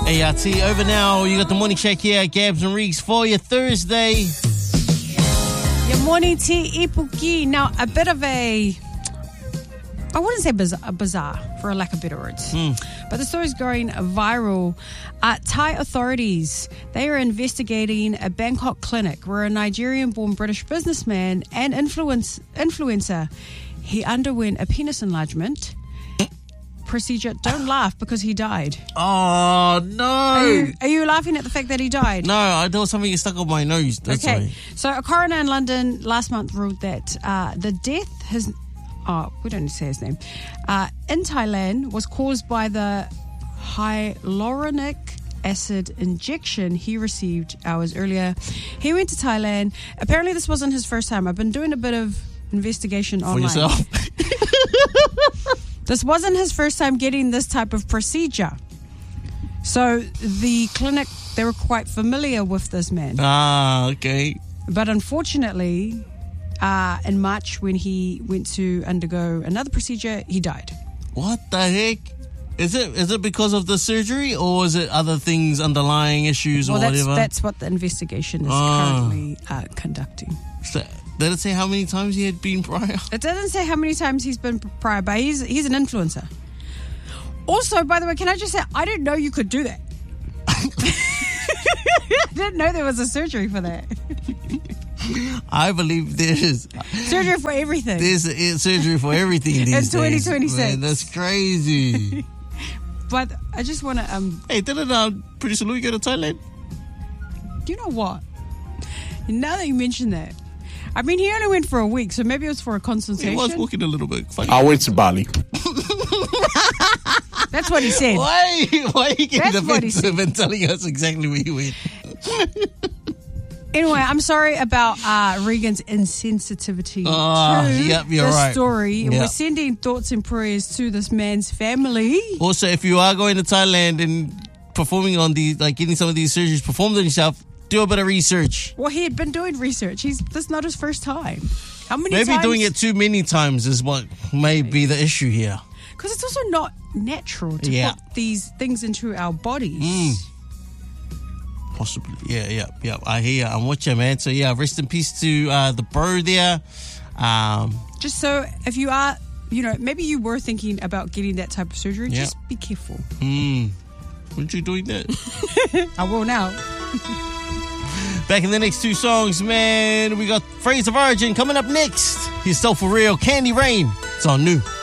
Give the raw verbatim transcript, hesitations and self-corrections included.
A R T over now. You got the morning check here at Gabs and Reeks for your Thursday. Your morning tea ipuki. Now, a bit of a, I wouldn't say bizarre, bizarre for a lack of better words, mm. but the story's going viral. Uh, Thai authorities, they are investigating a Bangkok clinic where a Nigerian-born British businessman and influence, influencer, he underwent a penis enlargement procedure. Don't laugh because he died. Oh, no. Are you, are you laughing at the fact that he died? No, I there was something stuck on my nose. That's okay. Why. So a coroner in London last month ruled that uh, the death has, oh, we don't need to say his name, uh, in Thailand was caused by the hyaluronic acid injection he received hours earlier. He went to Thailand. Apparently this wasn't his first time. I've been doing a bit of investigation For online. yourself? This wasn't his first time getting this type of procedure. So the clinic, they were quite familiar with this man. Ah, okay. But unfortunately, uh, in March when he went to undergo another procedure, he died. What the heck? Is it is it because of the surgery or is it other things, underlying issues well, or that's, whatever? that's what the investigation is Ah. currently uh, conducting. So, did it say how many times he had been prior? It doesn't say how many times he's been prior, but he's, he's an influencer. Also, by the way, can I just say, I didn't know you could do that. I didn't know there was a surgery for that. I believe there is. Surgery for everything. There's a, surgery for everything these It's twenty twenty-six. days. Man, that's crazy. But I just want to... Um, hey, didn't uh, Pretty Salute go to Thailand? you know what? Now that you mention that, I mean, he only went for a week, so maybe it was for a consultation. He was walking a little bit funny. I went to Bali. That's what he said. Why? Why are you getting That's what he defensive and telling us exactly where he went? Anyway, I'm sorry about uh, Regan's insensitivity Oh, to yep, you're the right. story. And Yep. we're sending thoughts and prayers to this man's family. Also, if you are going to Thailand and performing on these, like getting some of these surgeries performed on yourself, do a bit of research. Well, he had been doing research. He's This is not his first time. How many Maybe times? doing it too many times is what may be the issue here. Because it's also not natural to Yeah. put these things into our bodies. Mm. Possibly. Yeah, yeah, yeah. I hear you. I'm with you, man. So, yeah, rest in peace to uh, the bro there. Um, Just so if you are, you know, maybe you were thinking about getting that type of surgery, Yeah. just be careful. mm, weren't you doing that? I will now. Back in the next two songs, man, we got Phrase of Origin coming up next. Here's Still For Real, Candy Rain. It's on New.